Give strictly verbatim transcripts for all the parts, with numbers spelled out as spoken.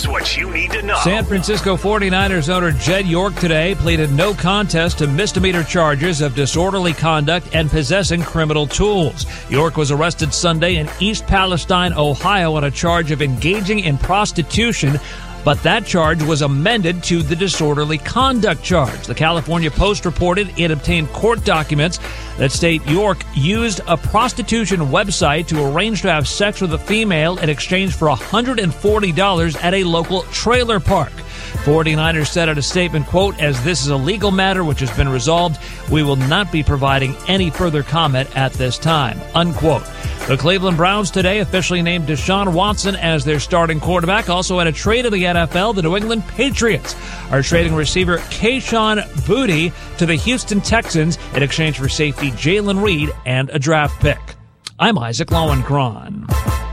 Here's what you need to know. San Francisco forty-niners owner Jed York today pleaded no contest to misdemeanor charges of disorderly conduct and possessing criminal tools. York was arrested Sunday in East Palestine, Ohio, on a charge of engaging in prostitution, but that charge was amended to the disorderly conduct charge. The California Post reported it obtained court documents that state York used a prostitution website to arrange to have sex with a female in exchange for one hundred forty dollars at a local trailer park. forty-niners said in a statement, quote, "As this is a legal matter which has been resolved, we will not be providing any further comment at this time," unquote. The Cleveland Browns today officially named Deshaun Watson as their starting quarterback. Also at a trade in the N F L, the New England Patriots are trading receiver Kayshon Boutte to the Houston Texans in exchange for safety Jalen Reed and a draft pick. I'm Isaac Lowenkron.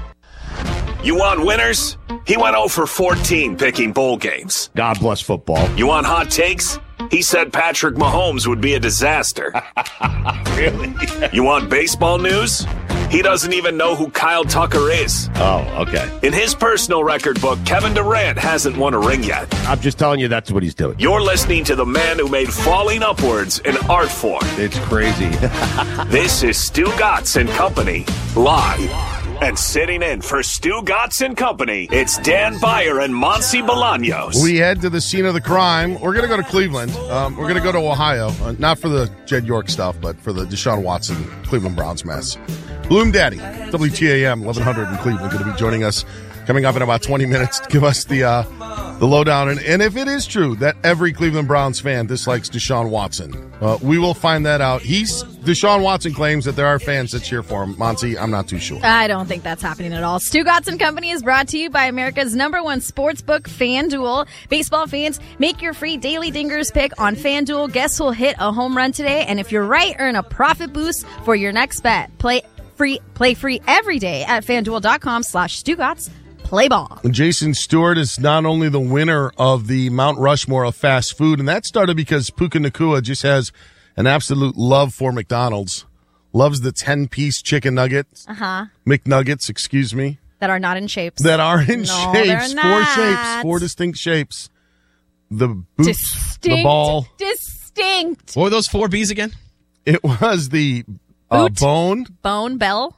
You want winners? He went oh for fourteen picking bowl games. God bless football. You want hot takes? He said Patrick Mahomes would be a disaster. Really? You want baseball news? He doesn't even know who Kyle Tucker is. Oh, okay. In his personal record book, Kevin Durant hasn't won a ring yet. I'm just telling you that's what he's doing. You're listening to the man who made falling upwards an art form. It's crazy. This is Stu Gatz and Company, live. And sitting in for Stu Gatz and Company, it's Dan Beyer and Monty Bolaños. We head to the scene of the crime. We're going to go to Cleveland. Um, we're going to go to Ohio. Uh, not for the Jed York stuff, but for the Deshaun Watson Cleveland Browns mess. Bloom Daddy, W T A M, eleven hundred in Cleveland, going to be joining us coming up in about twenty minutes to give us the uh, the lowdown. And, and if it is true that every Cleveland Browns fan dislikes Deshaun Watson, uh, we will find that out. He's Deshaun Watson claims that there are fans that cheer for him. Monty, I'm not too sure. I don't think that's happening at all. Stu Gatz and Company is brought to you by America's number one sportsbook, FanDuel. Baseball fans, make your free daily dingers pick on FanDuel. Guess who'll hit a home run today? And if you're right, earn a profit boost for your next bet. Play free, play free every day at FanDuel.com slash Stu Gatz. Play ball. Jason Stewart is not only the winner of the Mount Rushmore of fast food, and that started because Puka Nacua just has an absolute love for McDonald's. Loves the ten-piece chicken nuggets. Uh-huh. McNuggets, excuse me. That are not in shapes. That are in no, shapes. They're Four not. shapes. Four distinct shapes. The boots, Distinct. the ball. Distinct. What were those four B's again? It was the uh, Boot. bone, Bone, bell,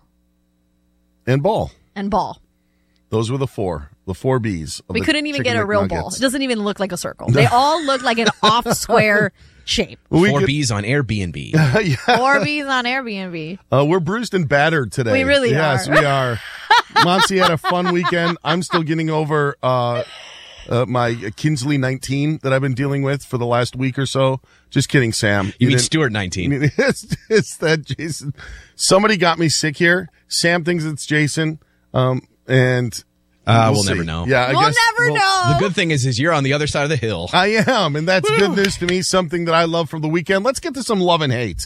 and ball. and ball. Those were the four. The four B's. Of We the couldn't even chicken get a real McNuggets. ball. It doesn't even look like a circle. They all look like an off-square shape. We Four could- B's on Airbnb. yeah. Four B's on Airbnb. Uh, we're bruised and battered today. We really yes, are. we are. Monty had a fun weekend. I'm still getting over uh, uh, my Kinsley nineteen that I've been dealing with for the last week or so. Just kidding, Sam. You mean didn't- Stuart I nineteen? mean, it's, it's that Jason. Somebody got me sick here. Sam thinks it's Jason. Um, and Uh, we'll we'll see. never know. Yeah, I We'll guess, never well, know. The good thing is, is you're on the other side of the hill. I am, and that's good news to me. Something that I love from the weekend. Let's get to some love and hate.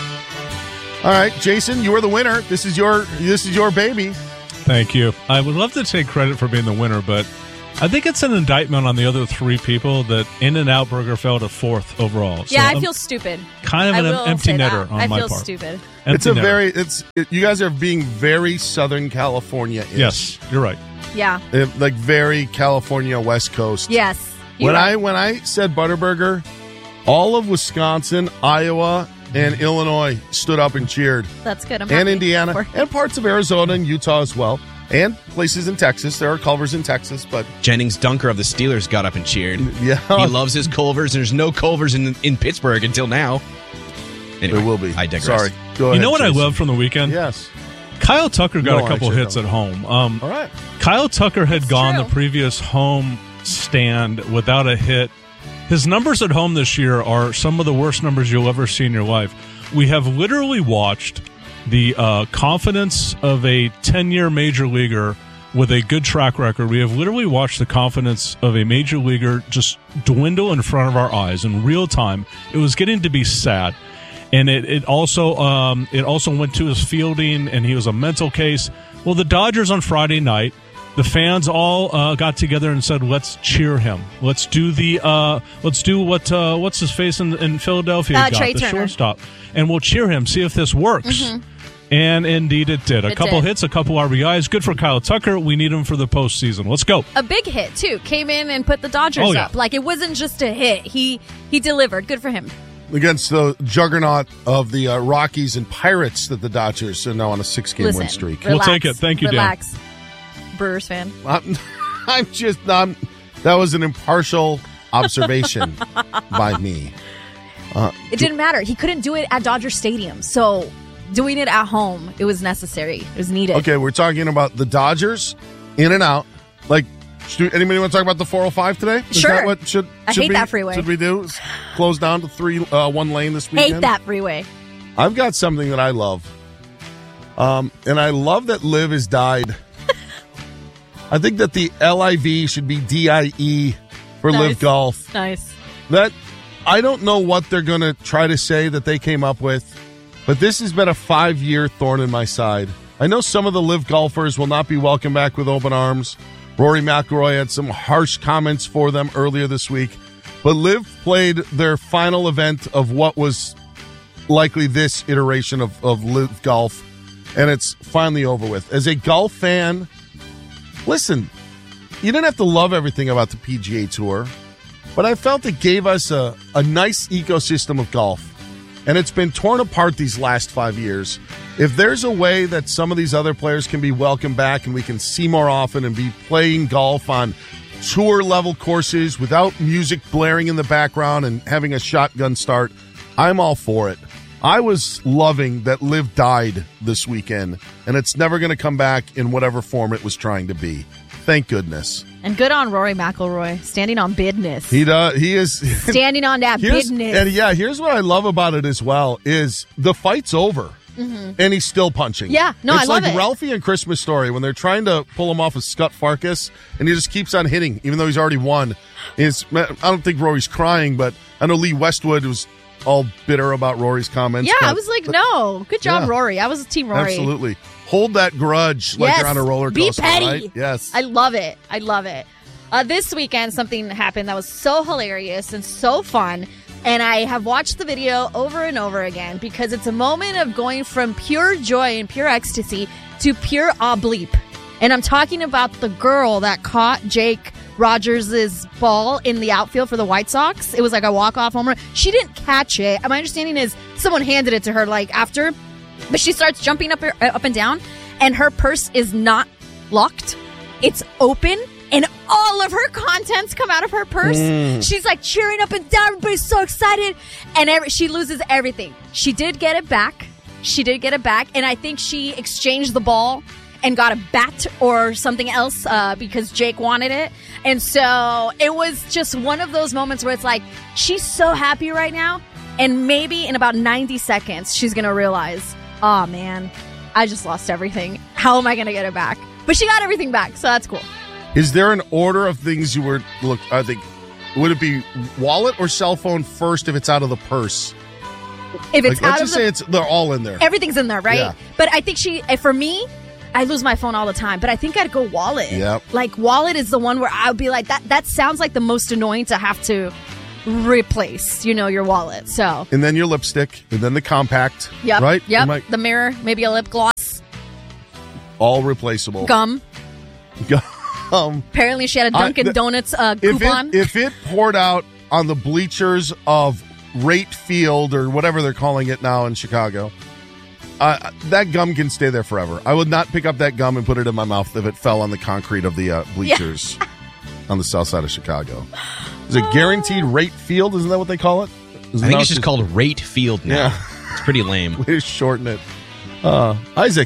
All right, Jason, you are the winner. This is your this is your baby. Thank you. I would love to take credit for being the winner, but I think it's an indictment on the other three people that In-N-Out Burger fell to fourth overall. So Yeah, I I'm feel stupid. kind of I an will empty say netter that. on I my feel part. stupid. Empty it's a netter. very it's it, you guys are being very Southern California. Yes, you're right. Yeah. like very California West Coast. Yes. You When are. I when I said Butterburger, all of Wisconsin, Iowa, and Illinois stood up and cheered, That's good. I'm and happy Indiana, for- and parts of Arizona and Utah as well, and places in Texas. There are Culvers in Texas, but Jennings Dunker of the Steelers got up and cheered. yeah, He loves his Culvers, and there's no Culvers in in Pittsburgh until now. Anyway, there will be. I digress. Sorry. Go You ahead, know what Jason. I love from the weekend? Yes. Kyle Tucker got No, a couple actually, hits no. at home. Um, All right. Kyle Tucker had That's gone true. the previous home stand without a hit. His numbers at home this year are some of the worst numbers you'll ever see in your life. We have literally watched the uh, confidence of a ten-year major leaguer with a good track record. We have literally watched the confidence of a major leaguer just dwindle in front of our eyes in real time. It was getting to be sad. And it, it also um, it also went to his fielding, and he was a mental case. Well, the Dodgers on Friday night, the fans all uh, got together and said, "Let's cheer him. Let's do the uh, let's do what uh, what's his face in, in Philadelphia Uh, got Trey the Turner. shortstop, and we'll cheer him. See if this works." Mm-hmm. And indeed it did. A It couple did. hits, a couple R B Is. Good for Kyle Tucker. We need him for the postseason. Let's go. A big hit, too. Came in and put the Dodgers Oh, yeah. up. Like, it wasn't just a hit. He he delivered. Good for him. Against the juggernaut of the uh, Rockies and Pirates that the Dodgers are now on a six-game Listen, win streak. We'll relax, take it. Thank you, Dan. Relax. Brewers fan. I'm, I'm just, I'm, that was an impartial observation by me. It didn't matter. He couldn't do it at Dodger Stadium. So doing it at home, it was necessary. It was needed. Okay, we're talking about the Dodgers, in and out. Like, should, anybody want to talk about the four oh five today? Is Sure. that what should, I should hate be, that freeway. Should we do? Close down to three, uh, one lane this weekend? Hate that freeway. I've got something that I love. Um, and I love that Liv has died. I think that the L I V should be D I E for Nice. Liv Golf. Nice. That I don't know what they're going to try to say that they came up with, but this has been a five-year thorn in my side. I know some of the Liv golfers will not be welcomed back with open arms. Rory McIlroy had some harsh comments for them earlier this week, but Liv played their final event of what was likely this iteration of, of Liv Golf, and it's finally over with. As a golf fan, listen, you didn't have to love everything about the P G A Tour, but I felt it gave us a, a nice ecosystem of golf. And it's been torn apart these last five years. If there's a way that some of these other players can be welcomed back and we can see more often and be playing golf on tour-level courses without music blaring in the background and having a shotgun start, I'm all for it. I was loving that Liv died this weekend, and it's never going to come back in whatever form it was trying to be. Thank goodness. And good on Rory McIlroy, standing on business. He does. He is Standing on that here's, business. And yeah, here's what I love about it as well is the fight's over. Mm-hmm. And he's still punching. Yeah, no, it's I love like it. Ralphie and Christmas Story when they're trying to pull him off of Scott Farkas, and he just keeps on hitting, even though he's already won. It's, I don't think Rory's crying, but I know Lee Westwood was all bitter about Rory's comments. yeah, but, I was like, no, good job, Yeah. Rory. I was Team Rory. Absolutely. Hold that grudge like Yes. you're on a roller Be coaster, petty. right? Yes. I love it. I love it. Uh, this weekend, something happened that was so hilarious and so fun. And I have watched the video over and over again because it's a moment of going from pure joy and pure ecstasy to pure obleep. And I'm talking about the girl that caught Jake Rogers' ball in the outfield for the White Sox. It was like a walk-off home run. She didn't catch it. My understanding is someone handed it to her like after, but she starts jumping up up and down, and her purse is not locked. It's open, and all of her contents come out of her purse. Mm. She's like cheering up and down. Everybody's so excited, and every, she loses everything. She did get it back. She did get it back, and I think she exchanged the ball and got a bat or something else uh, because Jake wanted it. And so it was just one of those moments where it's like, she's so happy right now, and maybe in about ninety seconds, she's going to realize, oh, man, I just lost everything. How am I going to get it back? But she got everything back, so that's cool. Is there an order of things you were, look, I think, would it be wallet or cell phone first if it's out of the purse? If it's Like, out let's of just the, say it's they're all in there. everything's in there, right? Yeah. But I think she, eh, for me, I lose my phone all the time, but I think I'd go wallet. Yep. Like, wallet is the one where I'll be like, that That sounds like the most annoying to have to replace, you know, your wallet. So, And then your lipstick, and then the compact. yep. Right? Yep. Am I- The mirror, maybe a lip gloss, all replaceable. gum. Um, Apparently, she had a I- Dunkin' the- Donuts uh, if coupon. it if it poured out on the bleachers of Rate Field or whatever they're calling it now in Chicago, uh, that gum can stay there forever. I would not pick up that gum and put it in my mouth if it fell on the concrete of the uh, bleachers on the south side of Chicago. Is it guaranteed Rate Field? Isn't that what they call it? Is I it think now it's just called Rate Field now. Yeah. It's pretty lame. Way to shorten it. Uh, Isaac.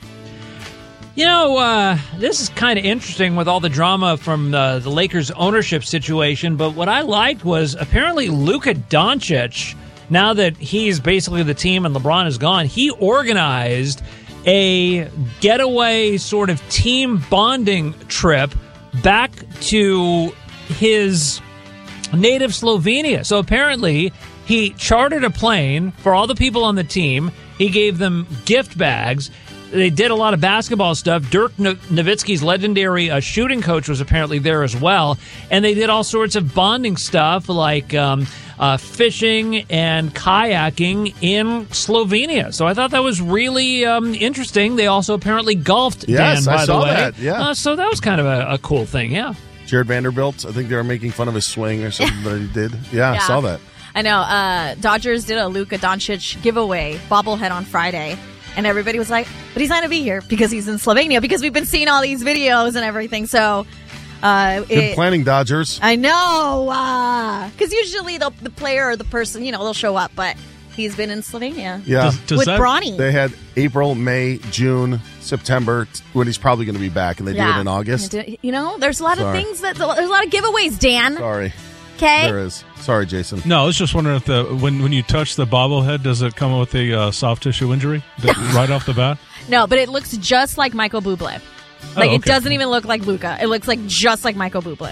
You know, uh, this is kind of interesting with all the drama from uh, the Lakers ownership situation, but what I liked was apparently Luka Doncic, now that he's basically the team and LeBron is gone, he organized a getaway sort of team bonding trip back to his native Slovenia. So apparently he chartered a plane for all the people on the team. He gave them gift bags. They did a lot of basketball stuff. Dirk Nowitzki's legendary uh, shooting coach was apparently there as well. And they did all sorts of bonding stuff like um, uh, fishing and kayaking in Slovenia. So I thought that was really um, interesting. They also apparently golfed, Yes, Dan, by I saw the way. that, yeah. Uh, so that was kind of a, a cool thing, yeah. Jared Vanderbilt, I think they were making fun of his swing or something that he did. Yeah, I Yeah. saw that. I know. Uh, Dodgers did a Luka Doncic giveaway bobblehead on Friday, and everybody was like, "But he's not gonna be here because he's in Slovenia because we've been seeing all these videos and everything." So, uh, Good it, planning, Dodgers. I know, because usually the the player or the person, you know, they'll show up, but he's been in Slovenia Yeah. Does, does with that, Bronny. They had April, May, June, September, t- when he's probably going to be back, and they do it in August. You know, there's a lot Sorry. of things that there's a lot of giveaways, Dan. Sorry. Okay. There is. Sorry, Jason. No, I was just wondering if the when when you touch the bobblehead, does it come with a uh, soft tissue injury that, right off the bat? No, but it looks just like Michael Bublé. Like Oh, it okay. doesn't even look like Luka. It looks like just like Michael Bublé.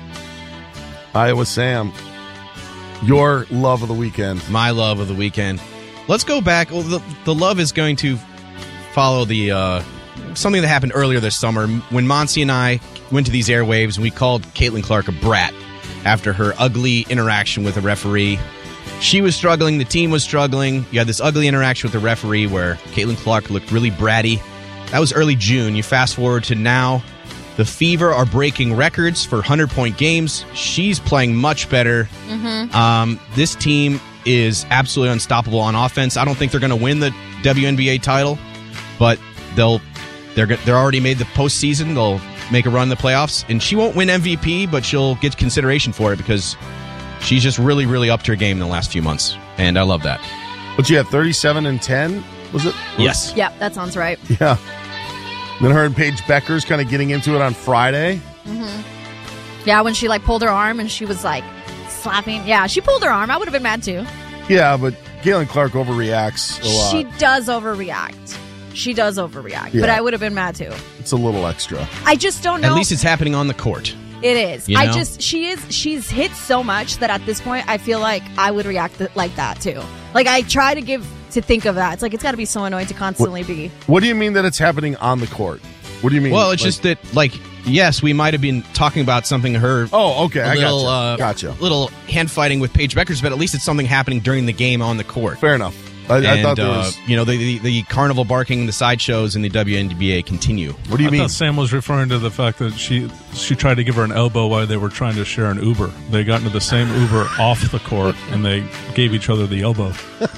Iowa Sam, your love of the weekend. My love of the weekend. Let's go back. Well, the, the love is going to follow the uh, something that happened earlier this summer when Monty and I went to these airwaves and we called Caitlin Clark a brat after her ugly interaction with a referee. She was struggling. The team was struggling. You had this ugly interaction with the referee where Caitlin Clark looked really bratty. That was early June. You fast forward to now. The Fever are breaking records for hundred-point games. She's playing much better. Mm-hmm. Um, this team is absolutely unstoppable on offense. I don't think they're going to win the W N B A title, but they'll they're go- they're already made the postseason. They'll make a run in the playoffs, and she won't win M V P, but she'll get consideration for it because she's just really, really upped her game in the last few months, and I love that. But you had thirty-seven and ten, was it? Yes. Yep, that sounds right. Yeah. Then her and Paige Becker's kind of getting into it on Friday. Yeah, when she like pulled her arm and she was like slapping. Yeah, she pulled her arm. I would have been mad too. Yeah, but Caitlin Clark overreacts a lot. She does overreact. She does overreact. Yeah. But I would have been mad too. It's a little extra. I just don't know. At least it's happening on the court. It is. You I know? just she is she's hit so much that at this point I feel like I would react th- like that too. Like I try to give to think of that. It's like it's got to be so annoying to constantly be. What do you mean that it's happening on the court? What do you mean? Well, it's Like- just that, like, yes, we might have been talking about something her. Oh, okay. a I little, gotcha. uh, Gotcha. little hand fighting with Paige Beckers, but at least it's something happening during the game on the court. Fair enough. I, and, I thought there uh, was. you know, the, the the carnival barking, the sideshows in the W N B A continue. What do you I mean? thought Sam was referring to the fact that she she tried to give her an elbow while they were trying to share an Uber. They got into the same Uber off the court, and they gave each other the elbow.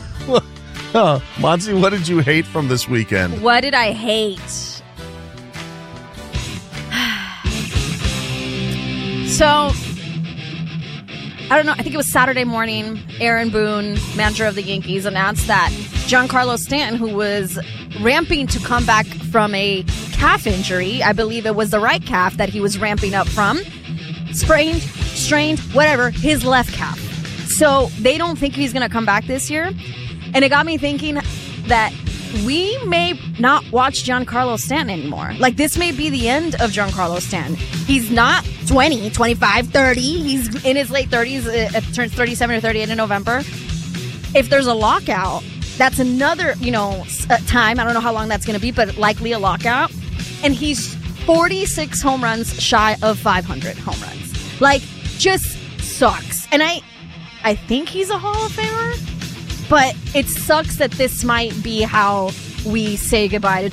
Huh. Monty, what did you hate from this weekend? What did I hate? So, I don't know. I think it was Saturday morning. Aaron Boone, manager of the Yankees, announced that Giancarlo Stanton, who was ramping to come back from a calf injury, I believe it was the right calf that he was ramping up from, sprained, strained, whatever, his left calf. So they don't think he's going to come back this year. And it got me thinking that we may not watch Giancarlo Stanton anymore. Like, this may be the end of Giancarlo Stanton. He's not twenty, twenty-five, thirty. He's in his late thirties. It turns thirty-seven or thirty-eight in November. If there's a lockout, that's another, you know, s- uh, time. I don't know how long that's going to be, but likely a lockout. And he's forty-six home runs shy of five hundred home runs. Like, just sucks. And I, I think he's a Hall of Famer. But it sucks that this might be how we say goodbye to